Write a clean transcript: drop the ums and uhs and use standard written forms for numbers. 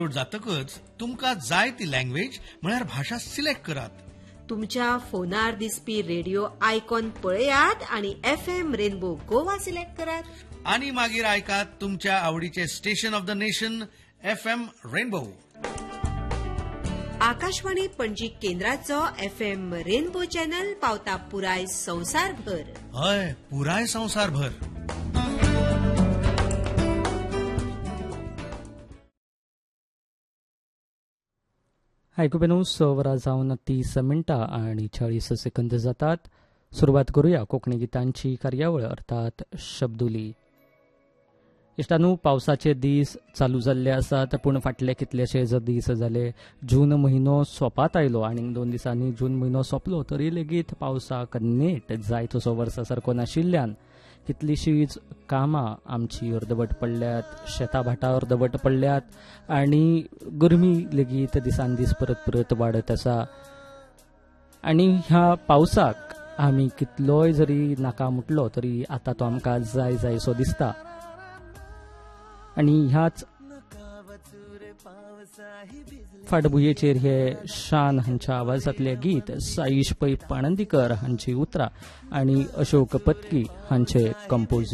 जातकच तुमका जाय ती लँग्वेज म्हळ्यार भाषा सिलेक्ट करात. तुमच्या फोनार दिसपी रेडिओ आयकॉन पळयात आणि FM रेनबो गोवा सिलेक्ट करात. आणि मागीर ऐकात तुमच्या आवडीचे station of the nation FM rainbow. Akashvani Panaji केंद्राचो FM rainbow channel पावता पुराय संवसारभर. हय, पुराय संवसारभर. आयकुपेनू 6 वरां जावन 30 मिनटां आणि 40 सेकंद जातात. सुरुवात करूया कोंकणी गितांची कार्यावळ अर्थात शब्दुली. इश्टानू, पावसाचे दीस चालू जाल्ले आसात, पूण फाटले कितलेशेच दीस जाले. जून म्हयनो सोंपात आयलो आणि 2 दिसांनी जून म्हयनो सोंपलो तरी लेगीत पावसाक नेट जाय तसो वर्सा सारको नाशिल्ल्यान कितलीशींच कामां आमची अर्दवट पडल्यात, शेतां भाटां अर्दवट पडल्यात आणि गरमी लेगीत दिसान दीस परत परत वाडत आसा. आणि ह्या पावसाक आमी कितलोय जरी नाका मुटलो तरी आतां तो आमकां जाय जायसो दिसता. आणि ह्याच फाटभुंयेचेर हे शान हांच्या आवाजांतले गीत साईश पै पाणंदीकर हांची उतरां आणि अशोक पत्की हांचे कंपोज.